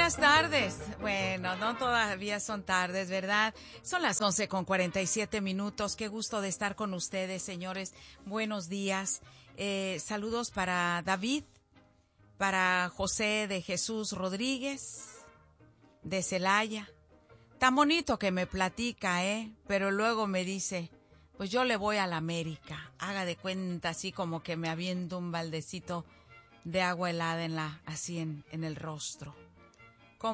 buenas tardes. Bueno, no todavía son tardes, ¿verdad? Son las 11:47. Qué gusto de estar con ustedes, señores. Buenos días. Saludos para David, para José de Jesús Rodríguez, de Celaya. Tan bonito que me platica, pero luego me dice, pues yo le voy a la América. Haga de cuenta así como que me aviento un baldecito de agua helada así en el rostro.